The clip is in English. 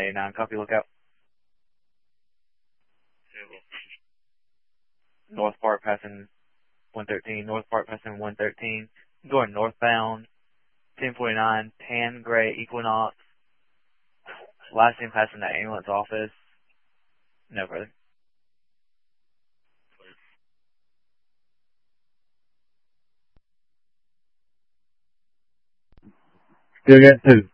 89, copy, lookout. North Park passing 113, North Park passing 113. Going northbound, 1049, tan gray Equinox. Last name passing the ambulance office. No further. Still got 2.